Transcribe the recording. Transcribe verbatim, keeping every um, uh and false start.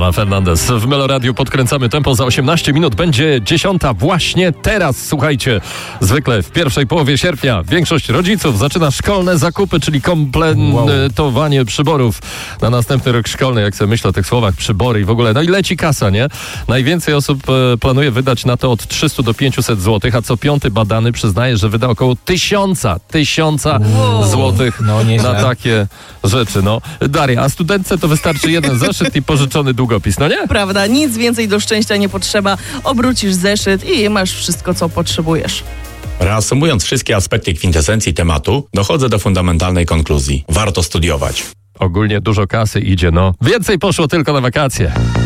Bruno Fernandes. W Meloradiu podkręcamy tempo. Za osiemnaście minut będzie dziesiąta właśnie teraz. Słuchajcie, zwykle w pierwszej połowie sierpnia większość rodziców zaczyna szkolne zakupy, czyli kompletowanie wow. przyborów na następny rok szkolny. Jak sobie myślę o tych słowach, przybory i w ogóle. No i leci kasa, nie? Najwięcej osób e, planuje wydać na to od trzysta do pięciuset złotych, a co piąty badany przyznaje, że wyda około tysiąca, tysiąca wow. złotych no, na takie rzeczy. No. Daria, a studentce to wystarczy jeden zeszyt i pożyczony długopis, no nie? Prawda, nic więcej do szczęścia nie potrzeba. Obrócisz zeszyt i masz wszystko, co potrzebujesz. Reasumując wszystkie aspekty kwintesencji tematu, dochodzę do fundamentalnej konkluzji. Warto studiować. Ogólnie dużo kasy idzie, no. Więcej poszło tylko na wakacje.